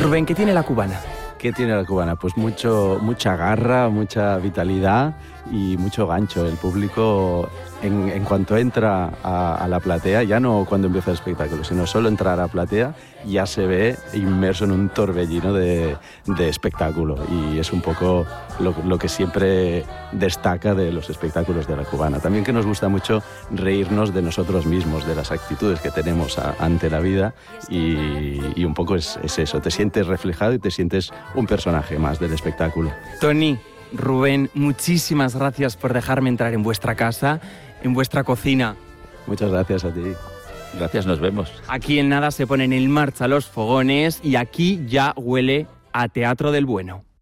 Rubén, ¿qué tiene la cubana? ¿Qué tiene la cubana? Pues mucha garra, mucha vitalidad y mucho gancho. El público, en cuanto entra a la platea, ya no cuando empieza el espectáculo, sino solo entrar a la platea, ya se ve inmerso en un torbellino de espectáculo. Y es un poco lo que siempre destaca de los espectáculos de la cubana. También que nos gusta mucho reírnos de nosotros mismos, de las actitudes que tenemos ante la vida, y un poco es eso. Te sientes reflejado y te sientes un personaje más del espectáculo. Toni, Rubén, muchísimas gracias por dejarme entrar en vuestra casa, en vuestra cocina. Muchas gracias a ti. Gracias, nos vemos. Aquí en nada se ponen en marcha los fogones y aquí ya huele a Teatro del Bueno.